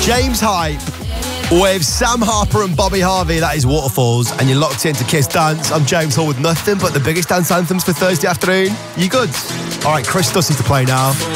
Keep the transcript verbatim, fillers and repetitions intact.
James Hype with Sam Harper and Bobby Harvey. That is Waterfalls, and you're locked into Kiss Dance. I'm James Hall with nothing but the biggest dance anthems for Thursday afternoon. You good? All right, Chris Stussy to play now.